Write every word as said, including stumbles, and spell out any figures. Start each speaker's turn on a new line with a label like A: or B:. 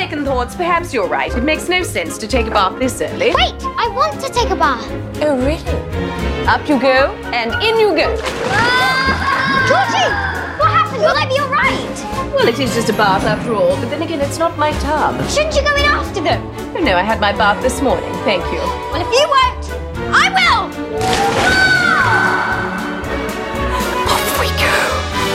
A: second thoughts, perhaps you're right. It makes no sense to take a bath this early.
B: Wait, I want to take a bath.
A: Oh, really? Up you go, and in you go.
B: Georgie, what happened? Will I be all right?
A: Well, it is just a bath after all, but then again, it's not my tub.
B: Shouldn't you go in after them?
A: Oh, no, I had my bath this morning, thank you.
B: Well, if you won't, I will.